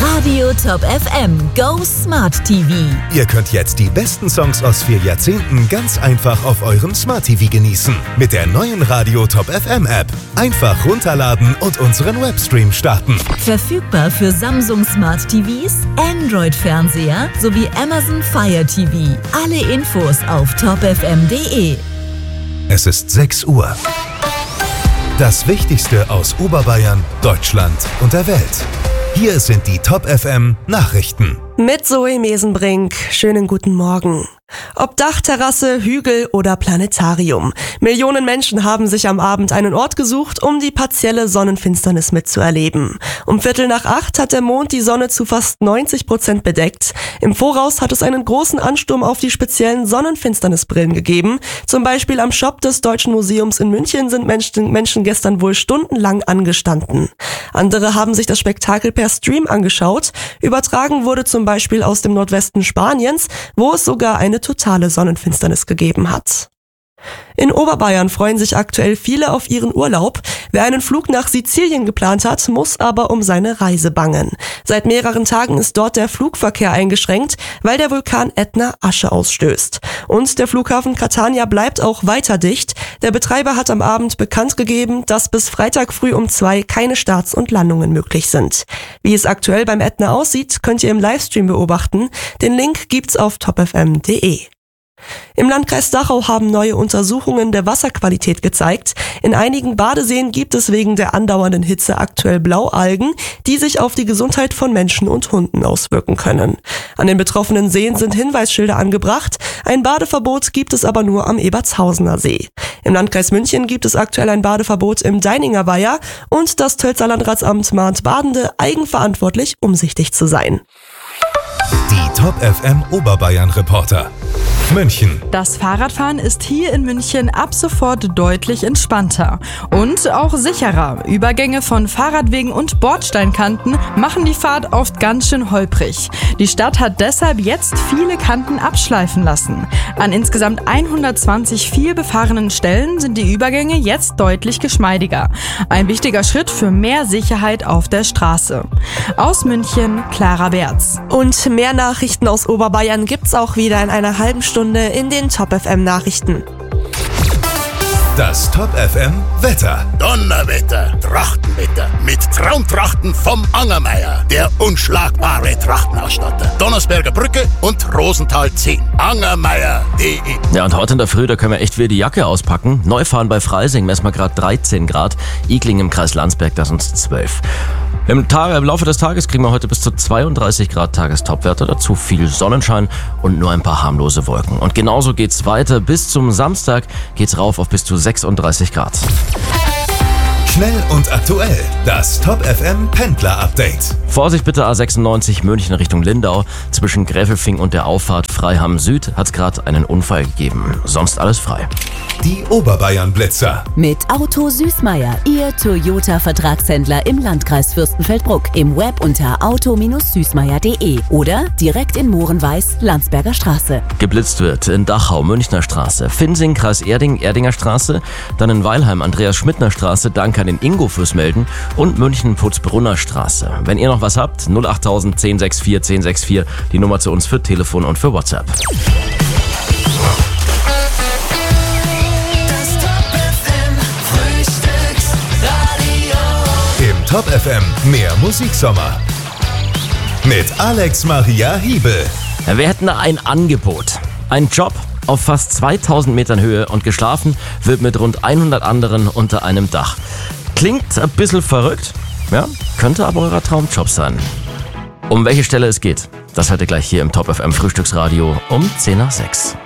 Radio Top FM Go Smart TV. Ihr könnt jetzt die besten Songs aus 4 Jahrzehnten ganz einfach auf eurem Smart TV genießen. Mit der neuen Radio Top FM App. Einfach runterladen und unseren Webstream starten. Verfügbar für Samsung Smart TVs, Android-Fernseher sowie Amazon Fire TV. Alle Infos auf topfm.de. Es ist 6 Uhr. Das Wichtigste aus Oberbayern, Deutschland und der Welt. Hier sind die Top FM Nachrichten. Mit Zoe Mesenbrink. Schönen guten Morgen. Ob Dachterrasse, Hügel oder Planetarium. Millionen Menschen haben sich am Abend einen Ort gesucht, um die partielle Sonnenfinsternis mitzuerleben. Um 7:45 hat der Mond die Sonne zu fast 90% bedeckt. Im Voraus hat es einen großen Ansturm auf die speziellen Sonnenfinsternisbrillen gegeben. Zum Beispiel am Shop des Deutschen Museums in München sind Menschen gestern wohl stundenlang angestanden. Andere haben sich das Spektakel per Stream angeschaut. Übertragen wurde zum Beispiel aus dem Nordwesten Spaniens, wo es sogar eine totale Sonnenfinsternis gegeben hat. In Oberbayern freuen sich aktuell viele auf ihren Urlaub. Wer einen Flug nach Sizilien geplant hat, muss aber um seine Reise bangen. Seit mehreren Tagen ist dort der Flugverkehr eingeschränkt, weil der Vulkan Ätna Asche ausstößt. Und der Flughafen Catania bleibt auch weiter dicht. Der Betreiber hat am Abend bekannt gegeben, dass bis Freitag früh um 2 keine Starts und Landungen möglich sind. Wie es aktuell beim Ätna aussieht, könnt ihr im Livestream beobachten. Den Link gibt's auf topfm.de. Im Landkreis Dachau haben neue Untersuchungen der Wasserqualität gezeigt. In einigen Badeseen gibt es wegen der andauernden Hitze aktuell Blaualgen, die sich auf die Gesundheit von Menschen und Hunden auswirken können. An den betroffenen Seen sind Hinweisschilder angebracht. Ein Badeverbot gibt es aber nur am Ebertshausener See. Im Landkreis München gibt es aktuell ein Badeverbot im Deininger Weiher und das Tölzer Landratsamt mahnt Badende, eigenverantwortlich umsichtig zu sein. Die Top FM Oberbayern Reporter. München. Das Fahrradfahren ist hier in München ab sofort deutlich entspannter und auch sicherer. Übergänge von Fahrradwegen und Bordsteinkanten machen die Fahrt oft ganz schön holprig. Die Stadt hat deshalb jetzt viele Kanten abschleifen lassen. An insgesamt 120 viel befahrenen Stellen sind die Übergänge jetzt deutlich geschmeidiger. Ein wichtiger Schritt für mehr Sicherheit auf der Straße. Aus München, Clara Berz. Und mehr Nachrichten aus Oberbayern gibt's auch wieder in einer halben Stunde in den Top FM Nachrichten. Das Top FM Wetter. Donnerwetter, Trachtenwetter mit Traumtrachten vom Angermeier, der unschlagbare Trachtenausstatter. Donnersberger Brücke und Rosenthal 10. Angermeier.de. Ja, und heute in der Früh, da können wir echt wieder die Jacke auspacken. Neufahren bei Freising messen wir gerade 13 Grad. Igling im Kreis Landsberg, das sind 12. Im Laufe des Tages kriegen wir heute bis zu 32 Grad Tagestopwerte, dazu viel Sonnenschein und nur ein paar harmlose Wolken. Und genauso geht's weiter. Bis zum Samstag geht's rauf auf bis zu 36 Grad. Schnell und aktuell. Das Top FM Pendler Update. Vorsicht bitte A96 München Richtung Lindau. Zwischen Gräfelfing und der Auffahrt Freiham Süd hat es gerade einen Unfall gegeben. Sonst alles frei. Die Oberbayern Blitzer. Mit Auto Süßmeier, Ihr Toyota-Vertragshändler im Landkreis Fürstenfeldbruck. Im Web unter auto-süßmeier.de oder direkt in Mohrenweiß, Landsberger Straße. Geblitzt wird in Dachau, Münchner Straße, Finsing, Kreis Erding, Erdinger Straße, dann in Weilheim, Andreas Schmidtner Straße, danke an den Ingo fürs Melden und München, Putzbrunner Straße. Wenn ihr noch was habt, 08000 1064 1064, die Nummer zu uns für Telefon und für WhatsApp. Im Top FM mehr Musiksommer. Mit Alex Maria Hiebel. Ja, wir hätten ein Angebot. Ein Job auf fast 2000 Metern Höhe und geschlafen wird mit rund 100 anderen unter einem Dach. Klingt ein bisschen verrückt, ja, könnte aber euer Traumjob sein. Um welche Stelle es geht, das hört ihr gleich hier im Top FM Frühstücksradio um 10 nach 6.